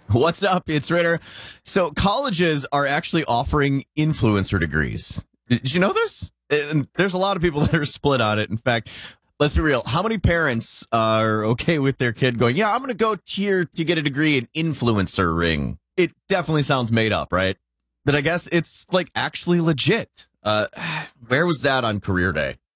What's up? It's Ritter. So colleges are actually offering influencer degrees. Did you know this? And there's a lot of people that are split on it. In fact, let's be real. How many parents are okay with their kid going, yeah, I'm going to go here to get a degree in influencering? It definitely sounds made up, right? But I guess it's like actually legit. Where was that on career day?